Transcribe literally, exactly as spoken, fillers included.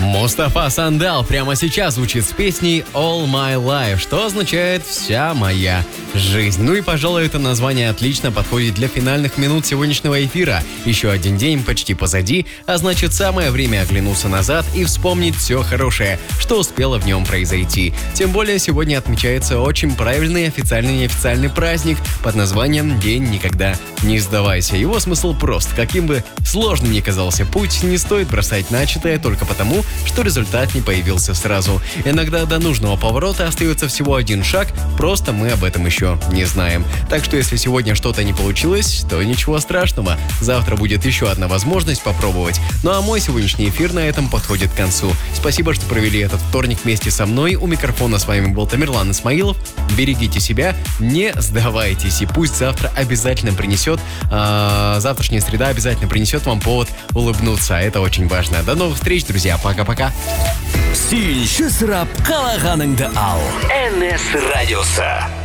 Мустафа Сандал прямо сейчас звучит с песней All My Life, что означает «вся моя жизнь». Ну и, пожалуй, это название отлично подходит для финальных минут сегодняшнего эфира. Еще один день почти позади, а значит, самое время оглянуться назад и вспомнить все хорошее, что успело в нем произойти. Тем более, сегодня отмечается очень правильный официальный и неофициальный праздник под названием «День никогда не сдавайся». Его смысл прост. Каким бы сложным ни казался путь, не стоит бросать начатое только потому, что результат не появился сразу. Иногда до нужного поворота остается всего один шаг, просто мы об этом еще не знаем. Так что если сегодня что-то не получилось, то ничего страшного. Завтра будет еще одна возможность попробовать. Ну а мой сегодняшний эфир на этом подходит к концу. Спасибо, что провели этот вторник вместе со мной. У микрофона с вами был Тамерлан Исмаилов. Берегите себя, не сдавайтесь. И пусть завтра обязательно принесет, э, завтрашняя среда обязательно принесет вам повод улыбнуться. Это очень важно. До новых встреч, друзья. Пока-пока. Сөйлші сұрап қалағаныңды ал. эн эс радиосы.